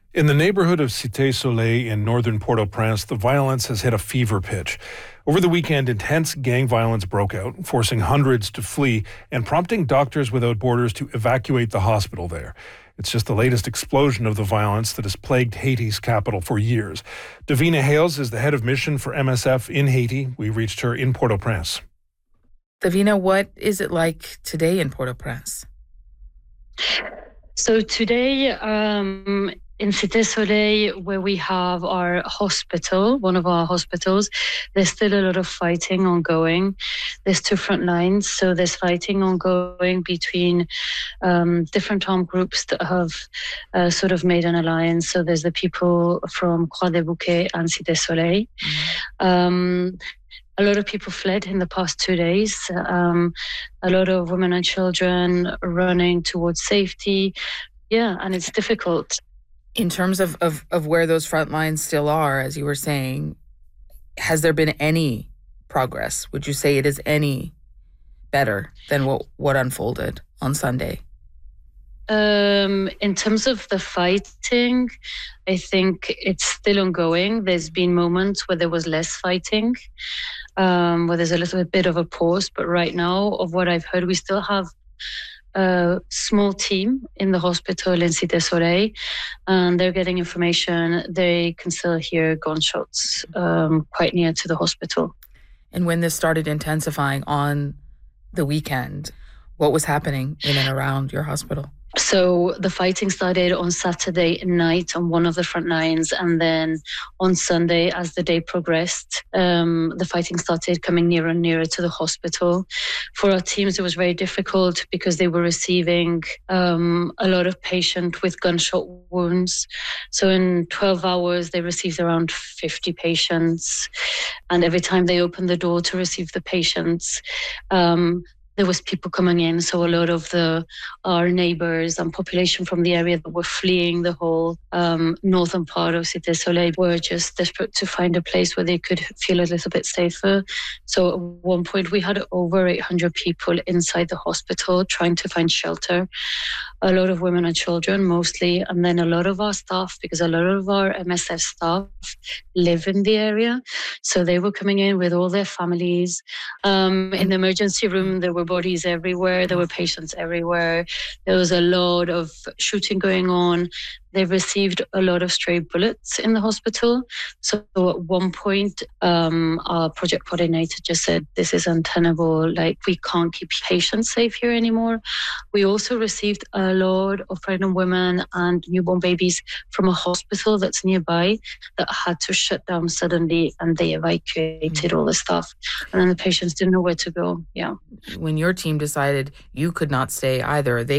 In the neighborhood of Cité Soleil in northern Port-au-Prince, the violence has hit a fever pitch. Over the weekend, intense gang violence broke out, forcing hundreds to flee and prompting Doctors Without Borders to evacuate the hospital there. It's just the latest explosion of the violence that has plagued Haiti's capital for years. Davina Hales is the head of mission for MSF in Haiti. We reached her in Port-au-Prince. Davina, what is it like today in Port-au-Prince? So today, in Cité Soleil, where we have our hospital, one of our hospitals, there's still a lot of fighting ongoing. There's two front lines, so there's fighting ongoing between different armed groups that have sort of made an alliance. So there's the people from Croix des Bouquets and Cité Soleil. A lot of people fled in the past 2 days. A lot of women and children running towards safety. Yeah, and it's difficult. In terms of where those front lines still are, as you were saying, has there been any progress? Would you say it is any better than what unfolded on Sunday? In terms of the fighting, I think it's still ongoing. There's been moments where there was less fighting, where there's a little bit of a pause. But right now, of what I've heard, we still have a small team in the hospital in Cité Soleil, and they're getting information. They can still hear gunshots quite near to the hospital. And when this started intensifying on the weekend, what was happening in and around your hospital? So the fighting started on Saturday night on one of the front lines, and then on Sunday, as the day progressed, the fighting started coming nearer and nearer to the hospital. For our teams, it was very difficult because they were receiving a lot of patients with gunshot wounds. So in 12 hours, they received around 50 patients. And every time they opened the door to receive the patients, there was people coming in. So a lot of our neighbors and population from the area that were fleeing the whole northern part of Cité Soleil were just desperate to find a place where they could feel a little bit safer. So at one point we had over 800 people inside the hospital trying to find shelter. A lot of women and children mostly, and then a lot of our staff, because a lot of our MSF staff live in the area. So they were coming in with all their families. In the emergency room, there were bodies everywhere. There were patients everywhere. There was a lot of shooting going on. They received a lot of stray bullets in the hospital. So at one point, our project coordinator just said, this is untenable. Like, we can't keep patients safe here anymore. We also received a lot of pregnant women and newborn babies from a hospital that's nearby that had to shut down suddenly, and they evacuated all the stuff. And then the patients didn't know where to go. Yeah. When your team decided you could not stay either, they